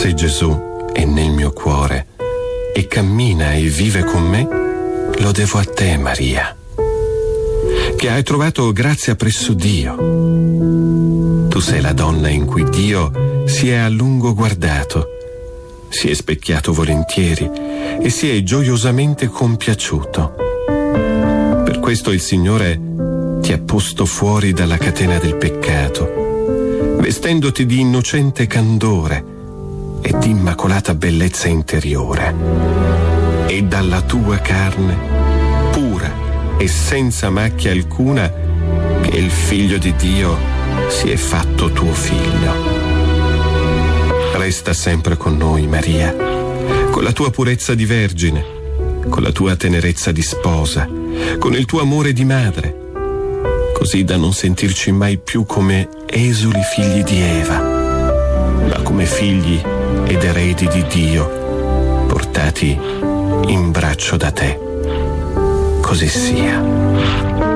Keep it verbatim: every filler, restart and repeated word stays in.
Se Gesù è nel mio cuore e cammina e vive con me, lo devo a te, Maria, che hai trovato grazia presso Dio. Tu sei la donna in cui Dio si è a lungo guardato, si è specchiato volentieri e si è gioiosamente compiaciuto. Per questo il Signore ti ha posto fuori dalla catena del peccato, vestendoti di innocente candore e di immacolata bellezza interiore, e dalla tua carne, pura e senza macchia alcuna, che il Figlio di Dio si è fatto tuo figlio. Resta sempre con noi, Maria, con la tua purezza di vergine, con la tua tenerezza di sposa, con il tuo amore di madre, così da non sentirci mai più come esuli figli di Eva, ma come figli ed eredi di Dio, portati in braccio da te. Così sia.